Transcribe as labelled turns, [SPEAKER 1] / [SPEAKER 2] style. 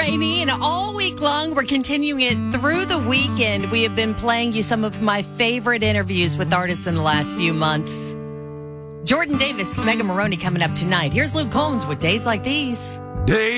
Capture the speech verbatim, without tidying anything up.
[SPEAKER 1] rainy, and all week long, we're continuing it through the weekend. We have been playing you some of my favorite interviews with artists in the last few months. Jordan Davis, Megan Maroney coming up tonight. Here's Luke Combs with Days Like These.
[SPEAKER 2] Days